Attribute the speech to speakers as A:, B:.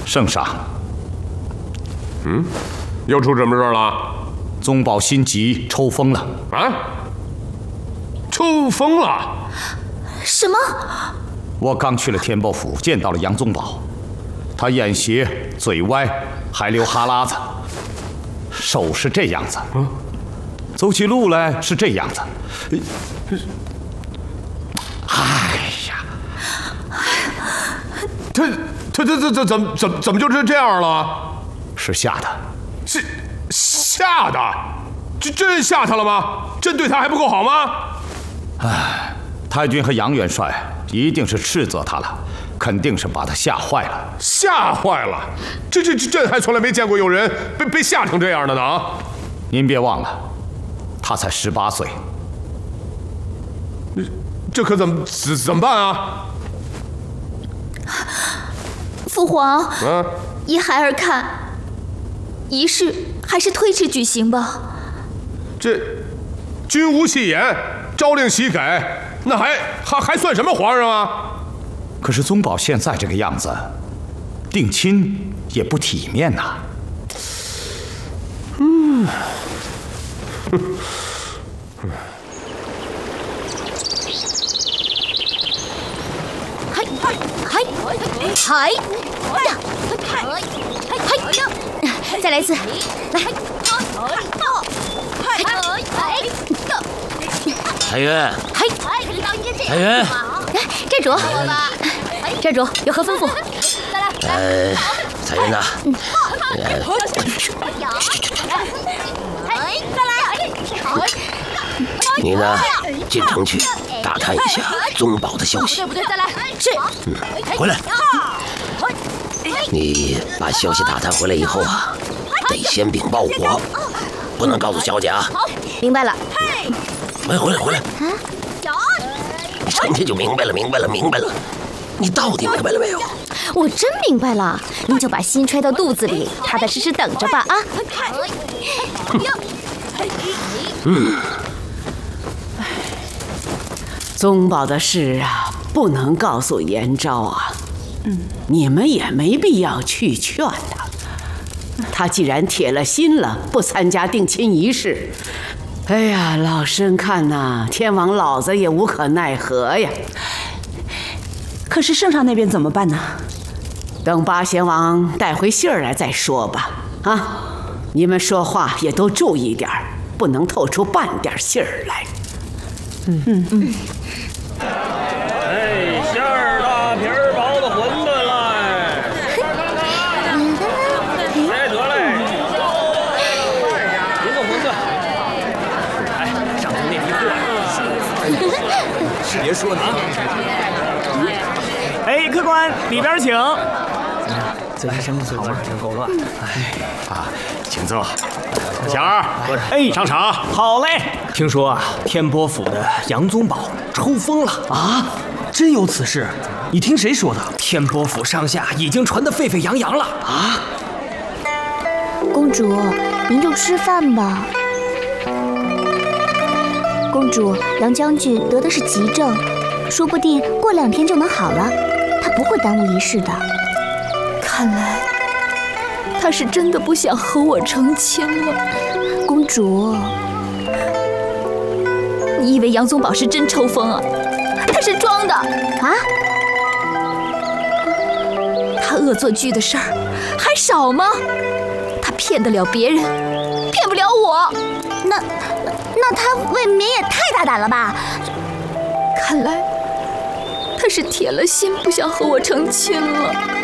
A: 圣上，
B: 又出什么事了？
A: 宗保心急，抽风了。
B: 啊？抽风了？
C: 什么？
A: 我刚去了天波府，见到了杨宗保，他眼斜，嘴歪，还流哈喇子，手是这样子，走起路来是这样子。哎呀，
B: 他怎么就这样了？
A: 是吓的。
B: 是吓的？真吓他了吗？真对他还不够好吗？
A: 哎，太君和杨元帅一定是斥责他了，肯定是把他吓坏了。
B: 吓坏了？这还从来没见过有人被吓成这样的呢啊！
A: 您别忘了，他才18岁。
B: 这可怎么办啊？
C: 父皇，依孩儿看，仪式还是推迟举行吧。
B: 这君无戏言，朝令夕改，那还算什么皇上啊？
A: 可是宗保现在这个样子，定亲也不体面呐。
C: 嗨呀！再来一次，来！
D: 彩云，彩云，
C: 寨主，寨主有何吩咐？
D: 彩云呐，你呢，进城去打探一下宗保的消息。
C: 是。
D: 回来。你把消息打探回来以后啊，得先禀报我，不能告诉小姐啊。
C: 明白了。
D: 回来。你成天就明白了。你到底明白了没有？
C: 我真明白了，您就把心揣到肚子里，踏踏实实等着吧啊！
E: 宗保的事啊，不能告诉延昭啊。你们也没必要去劝他。他既然铁了心了，不参加定亲仪式，哎呀，老身看呐，天王老子也无可奈何呀。
F: 可是圣上那边怎么办呢？
E: 等八贤王带回信儿来再说吧。啊，你们说话也都注意点儿，不能透出半点信儿来。
G: 馅儿大皮儿薄的馄饨来，来得嘞，一个馄饨。哎，上次那批货，是别说呢。
H: 哎，客官里边请。
G: 这些生好吗？真够乱。
A: 请坐。小二，
H: 哎，
A: 上场。
H: 好嘞。
G: 听说啊，天波府的杨宗保抽风了
H: 啊！真有此事？你听谁说的？
G: 天波府上下已经传得沸沸扬扬了啊！
C: 公主，您就吃饭吧。公主，杨将军得的是急症，说不定过2天就能好了，他不会耽误仪式的。看来他是真的不想和我成亲了。公主，你以为杨宗保是真抽风啊？他是装的啊！他恶作剧的事儿还少吗？他骗得了别人，骗不了我。那他未免也太大胆了吧？看来他是铁了心不想和我成亲了。